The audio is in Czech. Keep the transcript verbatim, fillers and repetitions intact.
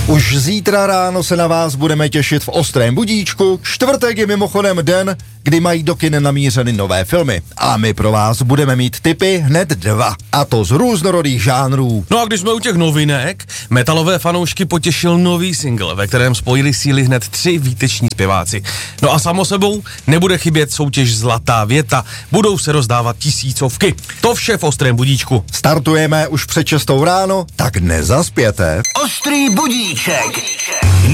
Už zítra ráno se na vás budeme těšit v Ostrém budíčku. Čtvrtek je mimochodem den, kdy mají do kin namířeny nové filmy. A my pro vás budeme mít tipy hned dva. A to z různorodých žánrů. No a když jsme u těch novinek, metalové fanoušky potěšil nový single, ve kterém spojili síly hned tři výteční zpěváci. No a samo sebou nebude chybět soutěž Zlatá věta. Budou se rozdávat tisícovky. To vše v Ostrém budíčku. Startujeme už před šestou ráno, tak nezaspěte. Ostrý budíček.